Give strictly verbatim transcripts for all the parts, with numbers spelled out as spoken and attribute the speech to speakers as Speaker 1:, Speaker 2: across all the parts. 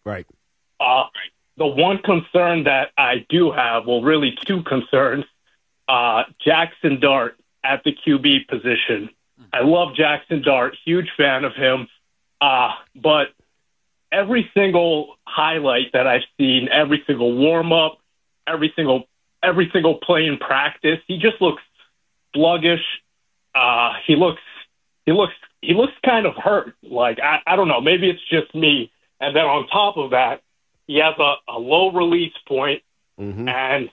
Speaker 1: Right.
Speaker 2: Uh, the one concern that I do have, well, really two concerns, uh, Jackson Dart at the Q B position. I love Jackson Dart, huge fan of him, uh, but every single highlight that I've seen, every single warm-up, every single every single play in practice, he just looks sluggish. Uh, he looks he looks he looks kind of hurt. Like I, I don't know, maybe it's just me. And then on top of that, he has a, a low release point,
Speaker 1: mm-hmm.
Speaker 2: and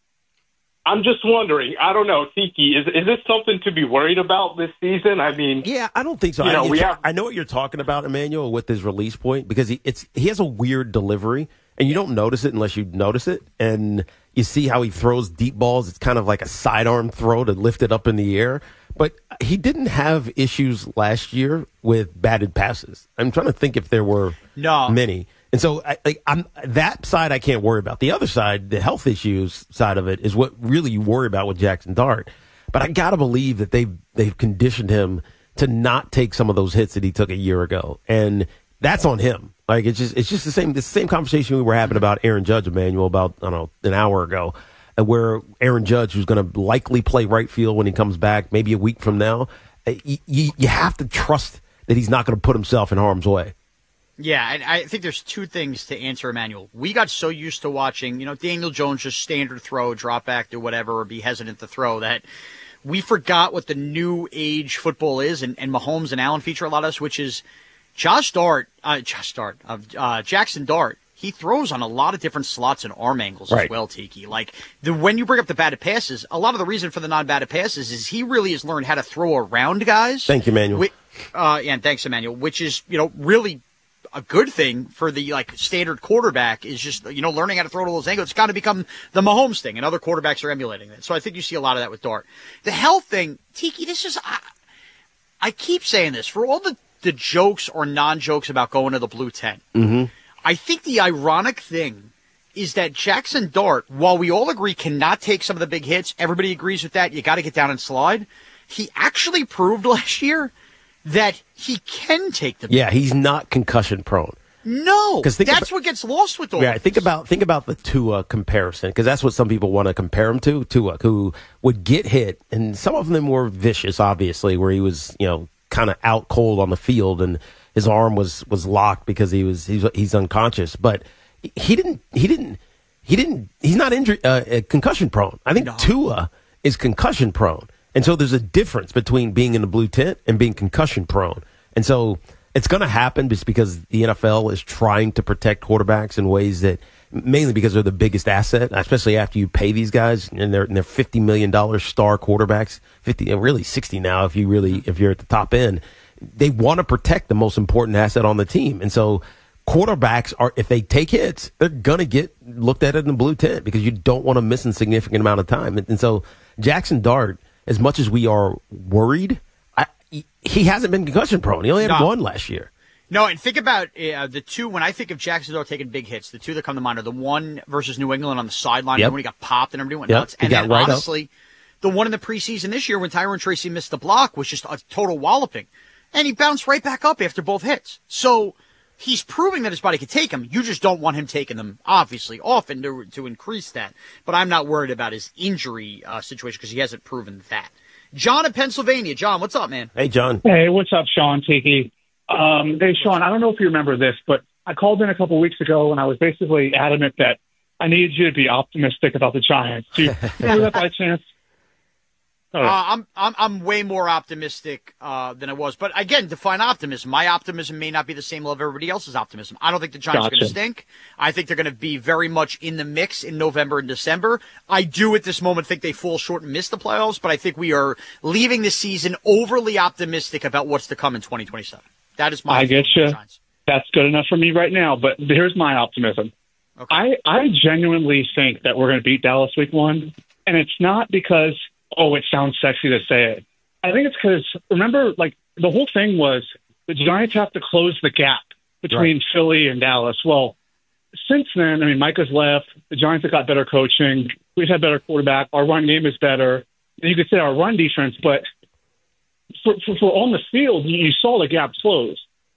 Speaker 2: I'm just wondering, I don't know, Tiki, is is this something to be worried about this season? I mean,
Speaker 1: yeah, I don't think so.
Speaker 2: You know,
Speaker 1: I,
Speaker 2: we have,
Speaker 1: I know what you're talking about, Emmanuel, with his release point, because he it's he has a weird delivery, and you don't notice it unless you notice it. And you see how he throws deep balls. It's kind of like a sidearm throw to lift it up in the air. But he didn't have issues last year with batted passes. I'm trying to think if there were
Speaker 3: no.
Speaker 1: many. And so I, I, I'm that side I can't worry about. The other side, the health issues side of it, is what really you worry about with Jackson Dart. But I got to believe that they've, they've conditioned him to not take some of those hits that he took a year ago. And that's on him. Like, it's just it's just the same the same conversation we were having about Aaron Judge, Emmanuel, about, I don't know, an hour ago, where Aaron Judge, who's going to likely play right field when he comes back, maybe a week from now, you, you, you have to trust that he's not going to put himself in harm's way.
Speaker 3: Yeah, and I think there's two things to answer, Emmanuel. We got so used to watching, you know, Daniel Jones just standard throw, drop back, do whatever, or be hesitant to throw, that we forgot what the new age football is, and, and Mahomes and Allen feature a lot of us, which is Josh Dart, uh, Josh Dart, uh, uh, Jackson Dart. He throws on a lot of different slots and arm angles
Speaker 1: right.
Speaker 3: as well, Tiki. Like, the when you bring up the batted passes, a lot of the reason for the non-batted passes is he really has learned how to throw around guys.
Speaker 1: Thank you, Emmanuel.
Speaker 3: Which, uh, yeah, and thanks, Emmanuel, which is, you know, really a good thing for the, like, standard quarterback is just, you know, learning how to throw to those angles. It's got to become the Mahomes thing, and other quarterbacks are emulating that. So I think you see a lot of that with Dart. The health thing, Tiki, this is, I, I keep saying this, for all the, the jokes or non-jokes about going to the blue tent,
Speaker 1: mm-hmm.
Speaker 3: I think the ironic thing is that Jackson Dart, while we all agree cannot take some of the big hits, everybody agrees with that, you got to get down and slide, he actually proved last year that he can take the big
Speaker 1: Yeah, he's not concussion prone.
Speaker 3: No, that's
Speaker 1: about,
Speaker 3: what gets lost with all
Speaker 1: Yeah,
Speaker 3: this.
Speaker 1: think about think about the Tua comparison, because that's what some people want to compare him to. Tua, who would get hit, and some of them were vicious, obviously, where he was, you know, kind of out cold on the field, and his arm was, was locked because he was he's, he's unconscious. But he didn't he didn't he didn't he's not injury uh, concussion prone. I think no. Tua is concussion prone, and so there's a difference between being in the blue tent and being concussion prone, and so. It's going to happen just because the N F L is trying to protect quarterbacks in ways that, mainly because they're the biggest asset, especially after you pay these guys, and they're, and they're fifty million dollars star quarterbacks, fifty, really sixty now if you really, if you're at the top end. They want to protect the most important asset on the team. And so quarterbacks are, if they take hits, they're going to get looked at in the blue tent because you don't want to miss a significant amount of time. And, and so Jackson Dart, as much as we are worried, he hasn't been concussion prone. He only had
Speaker 3: no.
Speaker 1: one last year.
Speaker 3: No, and think about uh, the two, when I think of Jackson Dart taking big hits, the two that come to mind are the one versus New England on the sideline
Speaker 1: yep.
Speaker 3: when he got popped and everybody went
Speaker 1: yep.
Speaker 3: nuts. And then
Speaker 1: right
Speaker 3: honestly,
Speaker 1: up.
Speaker 3: the one in the preseason this year when Tyrone Tracy missed the block was just a total walloping. And he bounced right back up after both hits. So he's proving that his body could take them. You just don't want him taking them, obviously, often to, to increase that. But I'm not worried about his injury uh, situation because he hasn't proven that. John in Pennsylvania. John, what's up, man?
Speaker 1: Hey, John.
Speaker 4: Hey, what's up, Sean, Tiki? Um, hey, Sean, I don't know if you remember this, but I called in a couple weeks ago and I was basically adamant that I needed you to be optimistic about the Giants. Do you remember that by chance?
Speaker 3: Uh, I'm I'm I'm way more optimistic uh, than I was, but again, define optimism. My optimism may not be the same level of everybody else's optimism. I don't think the Giants
Speaker 4: gotcha.
Speaker 3: are going to stink. I think they're going to be very much in the mix in November and December. I do at this moment think they fall short and miss the playoffs, but I think we are leaving the season overly optimistic about what's to come in twenty twenty-seven. That is my.
Speaker 4: I get you. That's good enough for me right now. But here's my optimism.
Speaker 3: Okay.
Speaker 4: I I genuinely think that we're going to beat Dallas week one, and it's not because. Oh, it sounds sexy to say it. I think it's because, remember, like, the whole thing was the Giants have to close the gap between right. Philly and Dallas. Well, since then, I mean, Micah's left. The Giants have got better coaching. We've had better quarterback. Our run game is better. And you could say our run defense, but for, for, for on the field, you, you saw the gap close.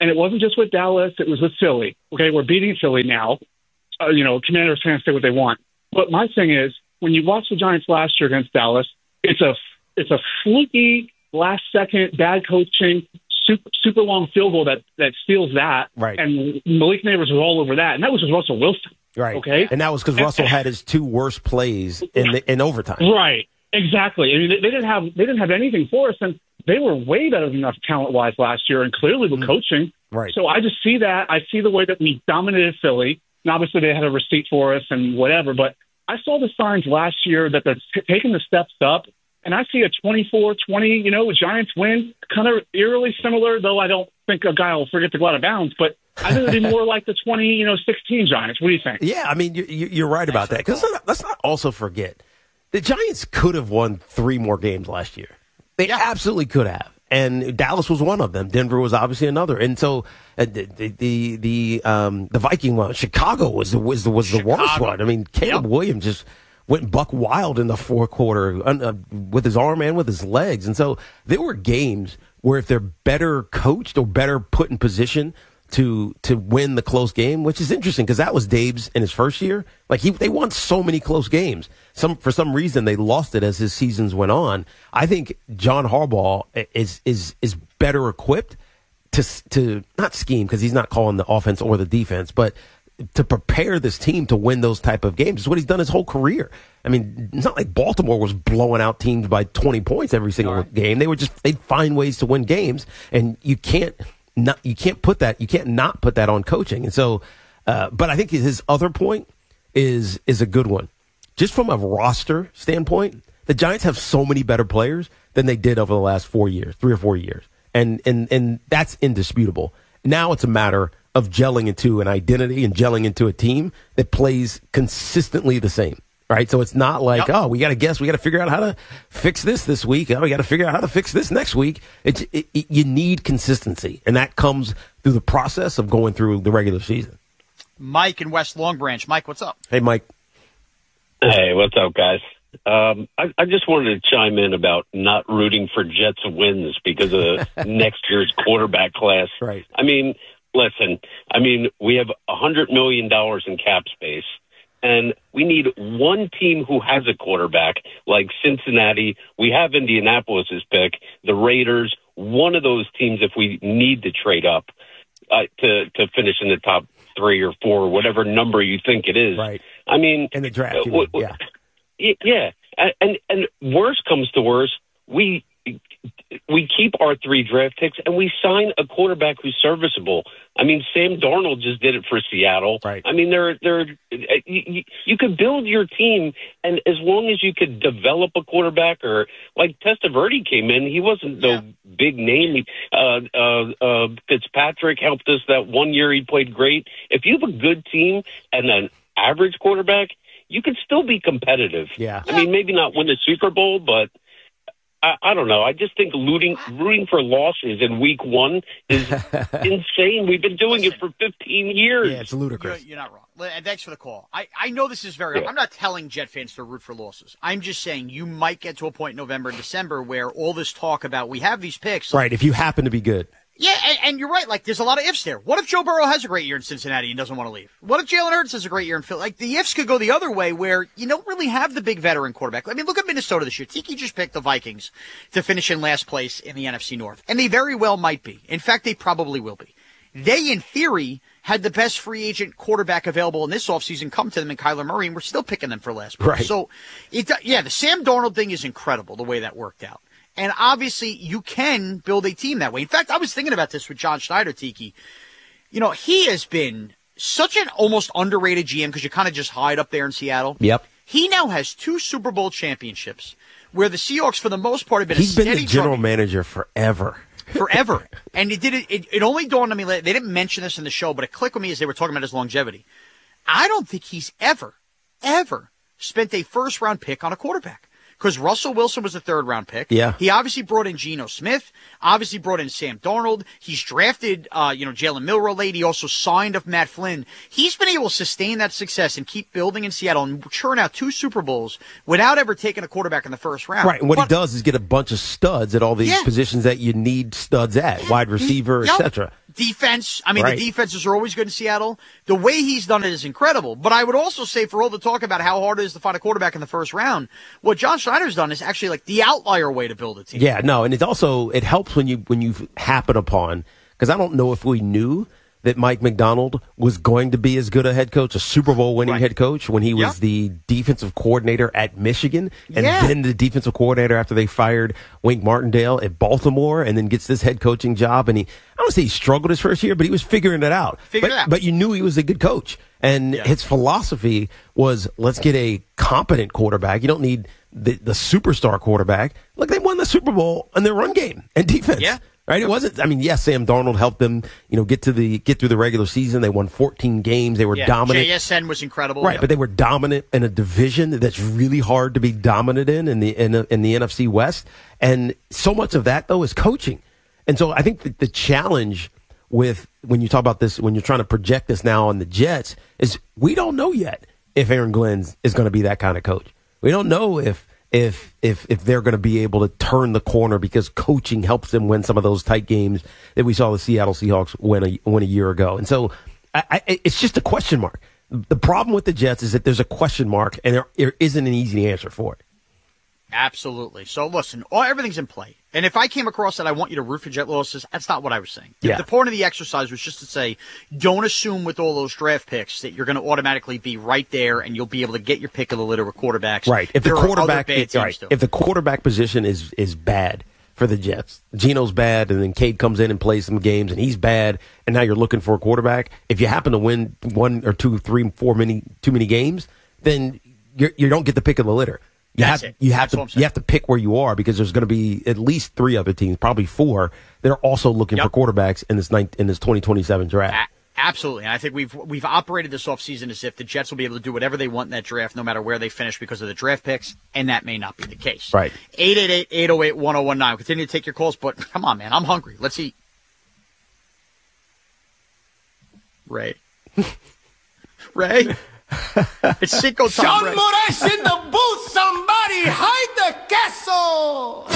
Speaker 4: And it wasn't just with Dallas. It was with Philly. Okay, we're beating Philly now. Uh, you know, Commanders can't say what they want. But my thing is, when you watch the Giants last year against Dallas, it's a it's a fluky, last-second, bad coaching, super, super long field goal that, that steals that.
Speaker 1: Right.
Speaker 4: And Malik Neighbors was all over that. And that was with Russell Wilson.
Speaker 1: Right.
Speaker 4: Okay.
Speaker 1: And that was because Russell had his two worst plays in the, in overtime.
Speaker 4: Right. Exactly. I mean, they, they didn't have they didn't have anything for us, and they were way better than enough talent-wise last year, and clearly with mm-hmm. coaching.
Speaker 1: Right.
Speaker 4: So I just see that. I see the way that we dominated Philly. And obviously, they had a receipt for us and whatever, but I saw the signs last year that they're t- taking the steps up, and I see a twenty-four twenty, you know, Giants win, kind of eerily similar, though I don't think a guy will forget to go out of bounds, but I think it'd be more like the twenty, you know, sixteen Giants. What do you think?
Speaker 1: Yeah, I mean, you, you're right about that, because let's, let's not also forget, the Giants could have won three more games last year. They yeah. absolutely could have. And Dallas was one of them. Denver was obviously another. And so uh, the the the um, the Viking one, Chicago was the was the, was the worst one. I mean, Caleb yep. Williams just went buck wild in the fourth quarter uh, with his arm and with his legs. And so there were games where if they're better coached or better put in position to to win the close game, which is interesting because that was Dave's in his first year. Like he, they won so many close games. Some for some reason they lost it as his seasons went on. I think John Harbaugh is is is better equipped to to not scheme because he's not calling the offense or the defense, but to prepare this team to win those type of games. It's what he's done his whole career. I mean, it's not like Baltimore was blowing out teams by twenty points every single right. game. They were just they'd find ways to win games, and you can't. Not, you can't put that, you can't not put that on coaching. And so, uh, but I think his other point is, is a good one. Just from a roster standpoint, the Giants have so many better players than they did over the last four years, three or four years. And, and, and that's indisputable. Now it's a matter of gelling into an identity and gelling into a team that plays consistently the same. Right, so it's not like, yep. oh, we got to guess, we got to figure out how to fix this this week. Oh, we got to figure out how to fix this next week. It's, it, it, you need consistency, and that comes through the process of going through the regular season.
Speaker 3: Mike in West Long Branch. Mike, what's up?
Speaker 1: Hey, Mike.
Speaker 5: Hey, what's up, guys? Um, I, I just wanted to chime in about not rooting for Jets wins because of next year's quarterback class.
Speaker 1: Right.
Speaker 5: I mean, listen, I mean, we have one hundred million dollars in cap space. And we need one team who has a quarterback, like Cincinnati. We have Indianapolis's pick, the Raiders. One of those teams, if we need to trade up uh, to to finish in the top three or four, whatever number you think it is.
Speaker 1: Right.
Speaker 5: I mean,
Speaker 1: in the draft,
Speaker 5: uh,
Speaker 1: w- yeah,
Speaker 5: yeah. And and worst comes to worst, we we keep our three draft picks and we sign a quarterback who's serviceable. I mean, Sam Darnold just did it for Seattle.
Speaker 1: Right.
Speaker 5: I mean, they're they're you, you could build your team, and as long as you could develop a quarterback, or like Testaverde came in, he wasn't the yeah. big name. Uh, uh, uh, Fitzpatrick helped us that one year. He played great. If you have a good team and an average quarterback, you could still be competitive.
Speaker 1: Yeah.
Speaker 5: I mean, maybe not win the Super Bowl, but I, I don't know. I just think rooting rooting for losses in week one is insane. We've been doing it for fifteen years.
Speaker 1: Yeah, it's ludicrous.
Speaker 3: You're, you're not wrong. And thanks for the call. I, I know this is very yeah. – I'm not telling Jet fans to root for losses. I'm just saying you might get to a point in November and December where all this talk about we have these picks.
Speaker 1: Right, if you happen to be good.
Speaker 3: Yeah, and, and you're right. Like, there's a lot of ifs there. What if Joe Burrow has a great year in Cincinnati and doesn't want to leave? What if Jalen Hurts has a great year in Philly? Like, the ifs could go the other way where you don't really have the big veteran quarterback. I mean, look at Minnesota this year. Tiki just picked the Vikings to finish in last place in the N F C North. And they very well might be. In fact, they probably will be. They, in theory, had the best free agent quarterback available in this offseason come to them in Kyler Murray, and we're still picking them for last place.
Speaker 1: Right.
Speaker 3: So, it, yeah, the Sam Darnold thing is incredible, the way that worked out. And obviously, you can build a team that way. In fact, I was thinking about this with John Schneider, Tiki. You know, he has been such an almost underrated G M because you kind of just hide up there in Seattle.
Speaker 1: Yep.
Speaker 3: He now has two Super Bowl championships where the Seahawks, for the most part, have been
Speaker 1: He's
Speaker 3: a steady
Speaker 1: been the general
Speaker 3: drumming.
Speaker 1: manager forever.
Speaker 3: Forever. And it did it, it, it only dawned on me, they didn't mention this in the show, but it clicked with me as they were talking about his longevity. I don't think he's ever, ever spent a first-round pick on a quarterback. Because Russell Wilson was a third-round pick.
Speaker 1: Yeah.
Speaker 3: He obviously brought in Geno Smith. Obviously brought in Sam Darnold. He's drafted, uh, you know, Jalen Milroe late. He also signed up Matt Flynn. He's been able to sustain that success and keep building in Seattle and churn out two Super Bowls without ever taking a quarterback in the first round.
Speaker 1: Right, and what
Speaker 3: but,
Speaker 1: he does is get a bunch of studs at all these
Speaker 3: yeah.
Speaker 1: positions that you need studs at,
Speaker 3: yeah.
Speaker 1: wide receiver,
Speaker 3: yep.
Speaker 1: et cetera.
Speaker 3: Defense. I mean,
Speaker 1: Right.
Speaker 3: the defenses are always good in Seattle. The way he's done it is incredible. But I would also say, for all the talk about how hard it is to find a quarterback in the first round, what John Schneider's done is actually like the outlier way to build a team.
Speaker 1: Yeah, no, and it also it helps when you when you happen upon, because I don't know if we knew that Mike Macdonald was going to be as good a head coach, a Super Bowl winning
Speaker 3: Right.
Speaker 1: head coach, when he was
Speaker 3: Yeah.
Speaker 1: the defensive coordinator at Michigan, and
Speaker 3: Yeah.
Speaker 1: then the defensive coordinator after they fired Wink Martindale at Baltimore, and then gets this head coaching job. And he, I don't say he struggled his first year, but he was figuring it out.
Speaker 3: Figured
Speaker 1: but,
Speaker 3: it out.
Speaker 1: but you knew he was a good coach. And
Speaker 3: Yeah.
Speaker 1: his philosophy was, let's get a competent quarterback. You don't need the, the superstar quarterback. Look, they won the Super Bowl in their run game and defense.
Speaker 3: Yeah.
Speaker 1: Right? It wasn't, I mean, yes, Sam Darnold helped them, you know, get to the, get through the regular season. They won fourteen games. They were
Speaker 3: Yeah,
Speaker 1: dominant.
Speaker 3: J S N was incredible.
Speaker 1: Right,
Speaker 3: Yep.
Speaker 1: but they were dominant in a division that's really hard to be dominant in in the in, in the N F C West, and so much of that though is coaching. And so I think that the challenge with when you talk about this, when you're trying to project this now on the Jets, is we don't know yet if Aaron Glenn is going to be that kind of coach. We don't know if if if if they're going to be able to turn the corner because coaching helps them win some of those tight games that we saw the Seattle Seahawks win a win a year ago. And so I, I, it's just a question mark. The problem with the Jets is that there's a question mark, and there, there isn't an easy answer for it.
Speaker 3: Absolutely. So listen, all, everything's in play. And if I came across that I want you to root for Jet losses, that's not what I was saying.
Speaker 1: Yeah.
Speaker 3: The point of the exercise was just to say, don't assume with all those draft picks that you're going to automatically be right there and you'll be able to get your pick of the litter with quarterbacks.
Speaker 1: Right. If
Speaker 3: There
Speaker 1: the
Speaker 3: are
Speaker 1: quarterback,
Speaker 3: other bad teams
Speaker 1: right.
Speaker 3: too.
Speaker 1: If the quarterback position is is bad for the Jets, Geno's bad, and then Cade comes in and plays some games, and he's bad, and now you're looking for a quarterback. If you happen to win one or two, three, four many too many games, then you're, you don't get the pick of the litter. You
Speaker 3: That's
Speaker 1: have
Speaker 3: it.
Speaker 1: you have
Speaker 3: That's what I'm
Speaker 1: to
Speaker 3: saying.
Speaker 1: you have to pick where you are, because there's going to be at least three other teams, probably four, that are also looking
Speaker 3: Yep.
Speaker 1: for quarterbacks in this ninth, in this twenty twenty-seven draft.
Speaker 3: A- absolutely. And I think we've we've operated this offseason as if the Jets will be able to do whatever they want in that draft, no matter where they finish because of the draft picks, and that may not be the case.
Speaker 1: Right.
Speaker 3: eight eight eight, eight oh eight, one oh one nine. Continue to take your calls, but come on, man. I'm hungry. Let's eat. Ray. Ray. It's Cinco time, Ray.
Speaker 6: Sean Moraes in the booth. Somebody hide the queso.